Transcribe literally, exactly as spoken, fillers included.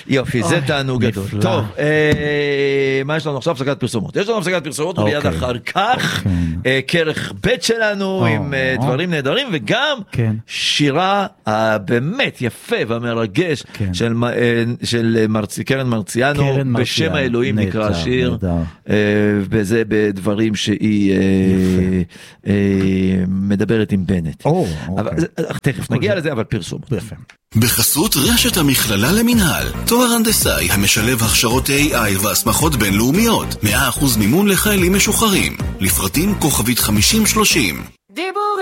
יופי, זה תענוג גדול. טוב, מה יש לנו עכשיו? הפסקת פרסומות. יש לנו הפסקת פרסומות, וביד אחר כך, כרך ב' שלנו, עם דברים נהדרים, וגם שירה באמת יפה והמרגש של קרן מרציאנו, בשם האלוהים נקרא השיר, וזה בדברים שהיא מדברת עם בנט. תכף נגיע לזה, אבל פרסומות. יפה. בחסות רשת המכללה למנהל, תואר הנדסאי המשלב הכשרות איי איי והסמכות בינלאומיות, מאה אחוז מימון לחיילים משוחררים, לפרטים כוכבית חמישים שלושים. דיבור